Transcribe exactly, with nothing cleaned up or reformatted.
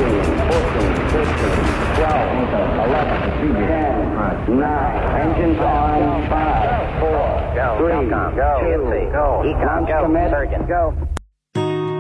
thirteen, fourteen, fifteen, twelve, eleven, ten, nine. Engines on. five, four, Go, three, Falcon, go, two, Go, Econ, launch go, commit, Surgeon. go.